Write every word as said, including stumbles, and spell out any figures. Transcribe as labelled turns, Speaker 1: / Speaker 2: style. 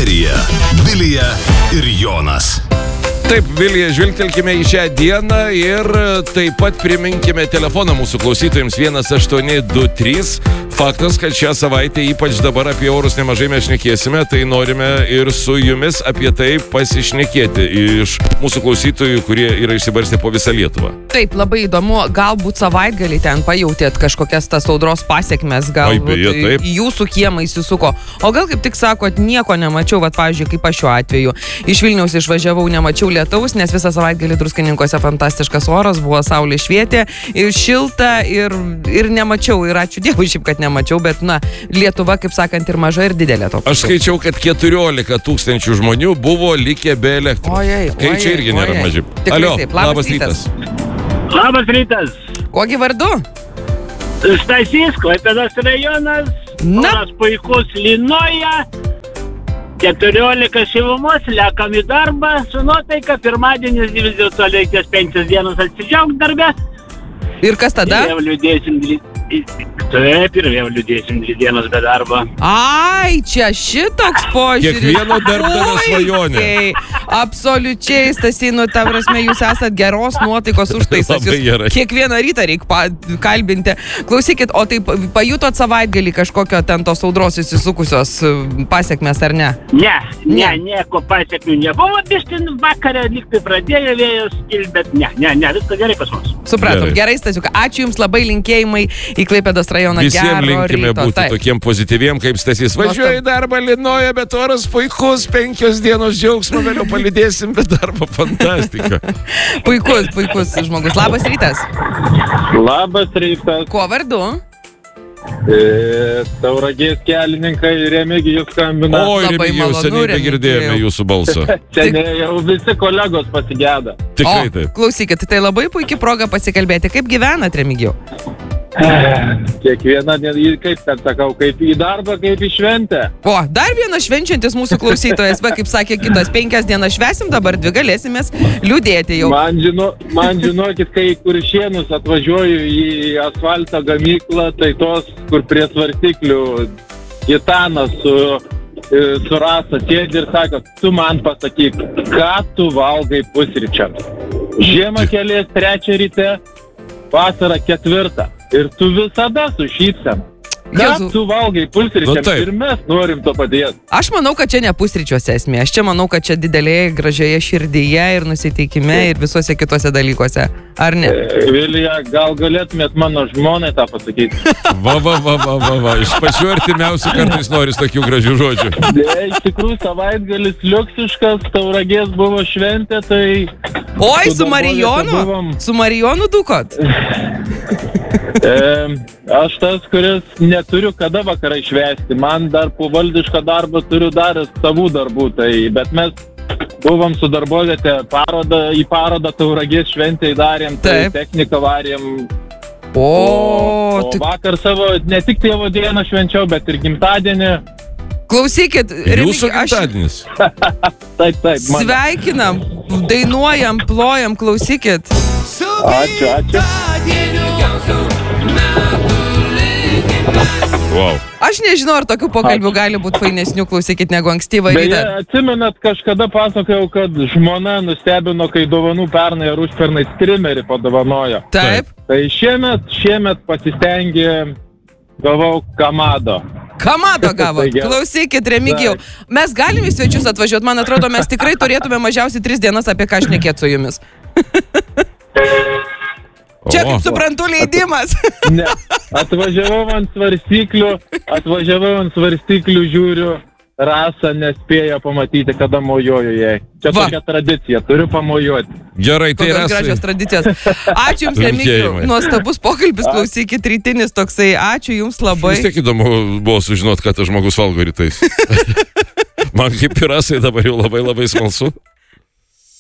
Speaker 1: eteryje Vilija ir Jonas.
Speaker 2: Taip, Vilija, žvilgtelkime į šią dieną ir taip pat priminkime telefoną mūsų klausytojams vienas aštuoni du trys. Faktas, kad šią savaitę, ypač dabar apie orus nemažai mes šnekėsime, tai norime ir su jumis apie tai pasišnekėti iš mūsų klausytojų, kurie yra išsibarstę po visą Lietuvą.
Speaker 3: Taip, labai įdomu, galbūt savaitgalį ten pajautėt kažkokias tas audros pasiekmes, galbūt
Speaker 2: Ai, beje, taip.
Speaker 3: jūsų kiemą įsisuko. O gal kaip tik sakot, nieko nemačiau, vat pavyzdžiui, kaip aš šiuo atveju. Iš Vilniaus išvažiavau, nemačiau lietaus, nes visą savaitgalį Druskininkuose fantastiškas oras, buvo saulė švietė, ir šilta, ir, ir nemačiau, ir ačiū Dievui šiaip, kad nemačiau, bet, na, Lietuva, kaip sakant, ir maža, ir didelė to.
Speaker 2: Aš skaičiau, kad keturiolika tūkstančių žmonių buvo likę be elektros.
Speaker 3: Ojei,
Speaker 2: Skaičiai irgi nėra
Speaker 3: ojei.
Speaker 2: maži.
Speaker 3: Tikrai
Speaker 2: Alio,
Speaker 3: taip. Labas
Speaker 2: labas
Speaker 3: rytas.
Speaker 2: rytas.
Speaker 4: Labas rytas.
Speaker 3: Kogi vardu?
Speaker 4: Stasys, Klaipėdos rajonas.
Speaker 3: Na.
Speaker 4: Oras puikus lynoja. keturiolika šilumos, lekam į darbą su nuotaika. Pirmadienis vis dėlto reikės penkias dienas atsidžiaugti darbę.
Speaker 3: Ir kas tada?
Speaker 4: Ir vėl liūdėsim dvi... Taip, ir vėl liūdėsim dvi dienas be darbo.
Speaker 3: Ai, čia šitoks požiūris.
Speaker 2: Kiekvieno darbdavio svajonė.
Speaker 3: Puikiai. Absoliučiai, Stasy, nu, ta prasme, jūs esat geros nuotaikos užtaisas.
Speaker 2: Labai gerai.
Speaker 3: Kiekvieną rytą reikia pa kalbinti. Klausykit, o tai pajutot savaitgalį kažkokio ten tos audros įsisukusios pasiekmes, ar ne?
Speaker 4: Ne, ne,
Speaker 3: Ne.
Speaker 4: nieko pasiekmių nebuvo. Bištin vakarą lygtai pradėjo vėjas kilti, bet ne, ne, ne, viskas gerai pas mus.
Speaker 3: Supratom.
Speaker 2: Gerai.
Speaker 3: Gerai, Stasiuka. Ačiū Jums labai, linkėjimai į Klaipėdos rajoną.
Speaker 2: Visiems
Speaker 3: Gero
Speaker 2: linkime
Speaker 3: ryto.
Speaker 2: būti
Speaker 3: Taip.
Speaker 2: tokiem pozityviem, kaip Stasys. Važiuoja į darbą, lynoja, bet oras puikus, penkios dienos džiaugsmo, vėliau palydėsim, bet darbo fantastika.
Speaker 3: Puikus, puikus žmogus. Labas rytas.
Speaker 5: Labas rytas,
Speaker 3: Kuo vardu?
Speaker 5: e, Tauragės kelininkai Remigijus skambina.
Speaker 2: Oi,
Speaker 3: Labai
Speaker 2: Remigijau,
Speaker 3: malonu,
Speaker 2: seniai negirdėjome
Speaker 3: Remigijau.
Speaker 2: jūsų balsą.
Speaker 5: Seniai jau visi kolegos pasigėda.
Speaker 2: Tikrai
Speaker 3: O,
Speaker 2: taip.
Speaker 3: klausykit, tai labai puikia proga pasikalbėti. Kaip gyvenat, Remigijau?
Speaker 5: Kiekvieną dieną, kaip ten sakau, kaip į darbą, kaip į šventę.
Speaker 3: O, dar vienas švenčiantis mūsų klausytojas, va, kaip sakė kitas, penkias dienas švesim, dabar dvi galėsimės liūdėti jau.
Speaker 5: Man, žino, man žinokit, kai Kuršėnus atvažiuoju į asfalto gamyklą, tai tos, kur prie svarstyklių Gitanas su, e, su Rasa sėdi ir sako, tu man pasakyk, ką tu valgai pusryčiams. Žiemą kelias trečią ryte, vasarą ketvirtą. Ir tu visada su šypsena. Ką
Speaker 3: Jėzau.
Speaker 5: tu valgai
Speaker 2: Nu,
Speaker 5: pusryčiams
Speaker 2: taip.
Speaker 5: ir mes norim to paties.
Speaker 3: Aš manau, kad čia ne pusryčiuose esmė. Aš čia manau, kad čia didelėje, gražioje širdyje ir nusiteikime ir visuose kitose dalykuose. Ar ne?
Speaker 5: E, Vilija, gal galėtumėt mano žmonai tą pasakyti?
Speaker 2: Va, va, va, va, va, va. Iš pačių artimiausių kartais noris tokių gražių žodžių.
Speaker 5: Ne, iš tikrųjų savaitgalis liuksiškas, Tauragės buvo šventė, tai...
Speaker 3: Oi, su
Speaker 5: darboviete
Speaker 3: Marijonu?
Speaker 5: buvom.
Speaker 3: Su Marijonu dukot?
Speaker 5: E, aš tas, kuris neturiu kada vakarai švęsti. Man dar po valdišką darbą turiu dar savų darbų, tai, bet mes buvom su darboviete parodą, į parodą Tauragės šventėj darėm, tai
Speaker 3: Taip.
Speaker 5: techniką varėm.
Speaker 3: O,
Speaker 5: o
Speaker 3: tik
Speaker 5: vakar savo ne tik tėvo dieną švenčiau, bet ir gimtadienį.
Speaker 3: klausykit,
Speaker 2: Jūsų
Speaker 3: Remigijau, aš
Speaker 2: gimtadienis.
Speaker 5: Taip, taip, man.
Speaker 3: sveikinam, dainuojam, plojam, klausykit.
Speaker 5: Ačiū, ačiū.
Speaker 2: Wow.
Speaker 3: Aš nežinau, ar tokių pokalbių gali būti fainesnių, klausykit, negu ankstyvą
Speaker 5: Beje,
Speaker 3: rytą.
Speaker 5: atsimenat, kažkada pasakojau, kad žmona nustebino, kai dovanų pernai ar užpernai strimerį padovanojo.
Speaker 3: Taip.
Speaker 5: Tai šiemet, šiemet pasistengė, gavau Kamado.
Speaker 3: Kamado gavo.
Speaker 5: Tai gerai.
Speaker 3: Klausykit, Remigijau, mes galim į svečius atvažiuoti. Man atrodo, mes tikrai turėtume mažiausiai tris dienas apie ką šnekėti su jumis. Čia,
Speaker 2: O.
Speaker 3: kaip suprantu, leidimas.
Speaker 5: Ne, atvažiavau ant svarstyklių, atvažiavau ant svarstyklių, žiūriu, Rasa nespėjo pamatyti, kada mojuoju jai. Čia
Speaker 3: Va.
Speaker 5: tokia tradicija, turiu pamojuoti.
Speaker 2: Gerai, tai
Speaker 3: Kokios gražios
Speaker 2: Rasai.
Speaker 3: tradicijos. Ačiū Jums, Remigijau.
Speaker 2: Linkėjimai.
Speaker 3: Nuostabus pokalbis, klausykit, rytinis toksai. Ačiū Jums labai.
Speaker 2: Vis tiek įdomu buvo sužinoti, ką tas žmogus valgo rytais. Man kaip ir Rasai dabar jau labai labai smalsu.